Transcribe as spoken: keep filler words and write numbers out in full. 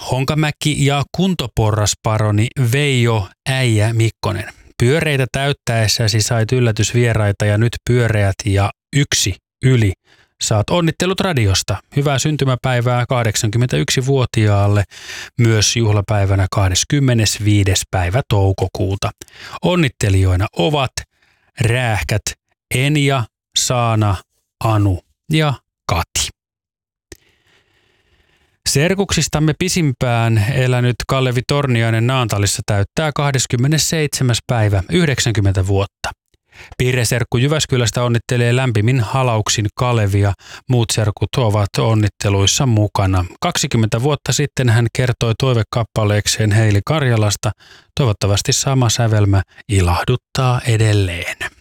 Honkamäki ja kuntoporrasparoni Veijo Äijä Mikkonen. Pyöreitä täyttäessäsi sait yllätysvieraita ja nyt pyöreät ja yksi yli. Saat onnittelut radiosta. Hyvää syntymäpäivää kahdeksankymmentäyksivuotiaalle myös juhlapäivänä kahdeskymmenesviides päivä toukokuuta. Onnittelijoina ovat räähkät Enja, Saana, Anu ja Kati. Serkuksistamme pisimpään elänyt Kalevi Torniainen Naantalissa täyttää kahdeskymmenesseitsemäs päivä yhdeksänkymmentä vuotta. Piirreserkku Jyväskylästä onnittelee lämpimin halauksin Kalevia. Muut serkut ovat onnitteluissa mukana. kaksikymmentä vuotta sitten hän kertoi toivekappaleekseen Heili Karjalasta. Toivottavasti sama sävelmä ilahduttaa edelleen.